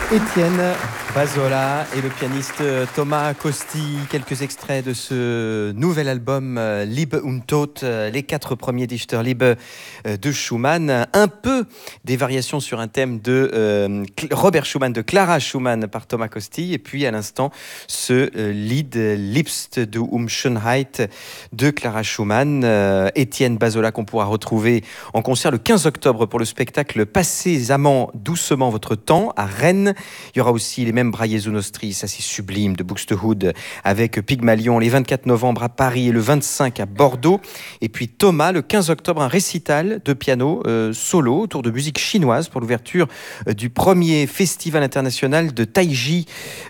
Étienne Bazola et le pianiste Thomas Costi, quelques extraits de ce nouvel album Liebe und Tod, les 4 premiers Dichterliebe de Schumann, un peu des variations sur un thème de Robert Schumann, de Clara Schumann par Thomas Costi, et puis à l'instant ce Lied Liebst du Schönheit de Clara Schumann. Étienne Bazola qu'on pourra retrouver en concert le 15 octobre pour le spectacle Passez amants doucement votre temps à Rennes. Il y aura aussi les mêmes Braillez Nostri, ça c'est sublime, de Buxtehude, avec Pygmalion, les 24 novembre à Paris et le 25 à Bordeaux. Et puis Thomas, le 15 octobre, un récital de piano solo autour de musique chinoise pour l'ouverture du premier festival international de Taiji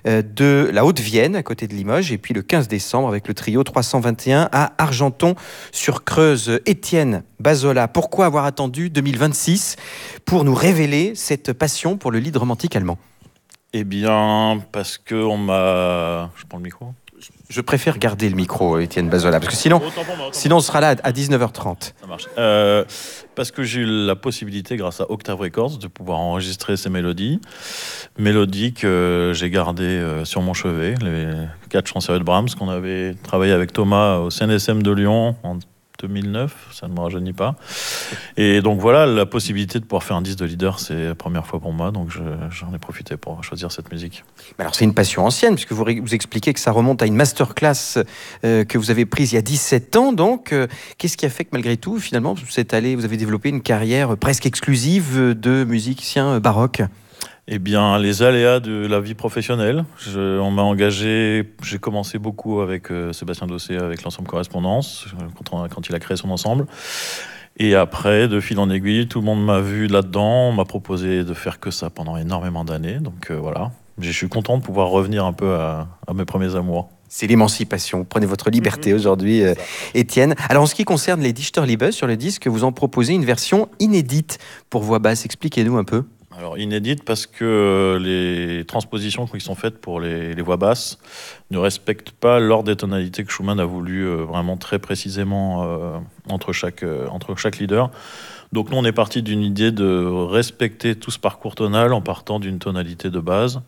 de la Haute-Vienne, à côté de Limoges. Et puis le 15 décembre, avec le trio 321 à Argenton-sur-Creuse. Étienne Bazola, pourquoi avoir attendu 2026 pour nous révéler cette passion pour le lied romantique allemand ? Eh bien, parce que on m'a... Je prends le micro ? Je préfère garder le micro, Étienne Bazola, parce que sinon on sera là à 19h30. Ça marche. Parce que j'ai eu la possibilité, grâce à Octave Records, de pouvoir enregistrer ces mélodies. Mélodies que j'ai gardées sur mon chevet, les 4 chansons de Brahms qu'on avait travaillé avec Thomas au CNSM de Lyon en 2009, ça ne me rajeunit pas. Et donc voilà, la possibilité de pouvoir faire un disque de leader, c'est la première fois pour moi, donc j'en ai profité pour choisir cette musique. Alors c'est une passion ancienne, puisque vous expliquez que ça remonte à une masterclass que vous avez prise il y a 17 ans, donc qu'est-ce qui a fait que malgré tout, finalement, vous avez développé une carrière presque exclusive de musicien baroque ? Eh bien, les aléas de la vie professionnelle. On m'a engagé, j'ai commencé beaucoup avec Sébastien Dossé, avec l'ensemble Correspondance, quand il a créé son ensemble. Et après, de fil en aiguille, tout le monde m'a vu là-dedans, on m'a proposé de faire que ça pendant énormément d'années. Donc voilà, je suis content de pouvoir revenir un peu à mes premiers amours. C'est l'émancipation. Prenez votre liberté aujourd'hui, Étienne. Alors, en ce qui concerne les Dichterliebe, sur le disque, vous en proposez une version inédite pour voix basse. Expliquez-nous un peu. Alors, inédite parce que les transpositions qui sont faites pour les voix basses ne respectent pas l'ordre des tonalités que Schumann a voulu vraiment très précisément entre chaque leader. Donc, nous, on est parti d'une idée de respecter tout ce parcours tonal en partant d'une tonalité de base.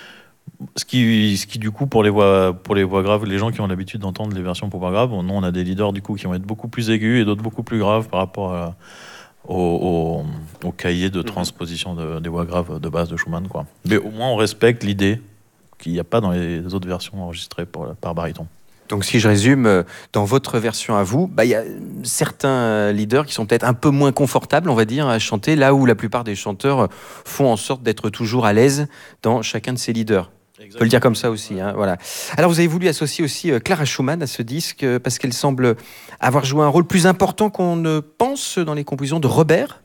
Ce qui du coup, pour les voix graves, les gens qui ont l'habitude d'entendre les versions pour voix graves, nous, on a des leaders du coup qui vont être beaucoup plus aigus et d'autres beaucoup plus graves par rapport au cahier de transposition des voix graves de base de Schumann, quoi. Mais au moins on respecte l'idée qu'il n'y a pas dans les autres versions enregistrées par baryton. Donc si je résume, dans votre version à vous, il y a certains leaders qui sont peut-être un peu moins confortables, on va dire, à chanter, là où la plupart des chanteurs font en sorte d'être toujours à l'aise dans chacun de ces leaders. On peut le dire comme ça aussi, hein, voilà. Alors vous avez voulu associer aussi Clara Schumann à ce disque parce qu'elle semble avoir joué un rôle plus important qu'on ne pense dans les compositions de Robert.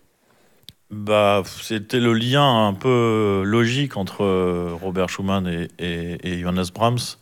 C'était le lien un peu logique entre Robert Schumann et Johannes Brahms.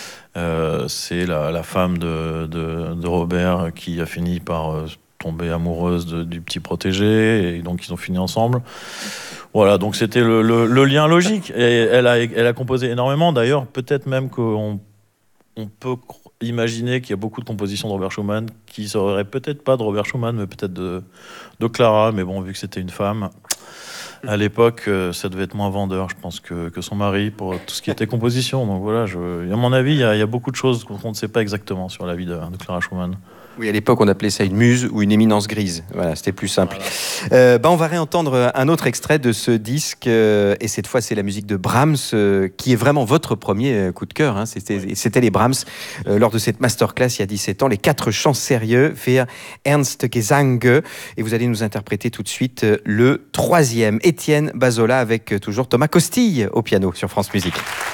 C'est la femme de Robert qui a fini par tomber amoureuse du petit protégé, et donc ils ont fini ensemble. Voilà, donc c'était le lien logique. Et elle a composé énormément. D'ailleurs, peut-être même qu'on peut imaginer qu'il y a beaucoup de compositions de Robert Schumann qui seraient peut-être pas de Robert Schumann, mais peut-être de Clara. Mais bon, vu que c'était une femme, à l'époque, ça devait être moins vendeur, je pense, que son mari pour tout ce qui était composition. Donc voilà, à mon avis, il y a beaucoup de choses qu'on ne sait pas exactement sur la vie de Clara Schumann. Oui, à l'époque, on appelait ça une muse ou une éminence grise. Voilà, c'était plus simple. Voilà. On va réentendre un autre extrait de ce disque. Et cette fois, c'est la musique de Brahms, qui est vraiment votre premier coup de cœur. Hein. C'était les Brahms, lors de cette masterclass il y a 17 ans, les 4 chants sérieux, Für Ernst Gesang. Et vous allez nous interpréter tout de suite le 3e, Étienne Bazola, avec toujours Thomas Costille au piano sur France Musique.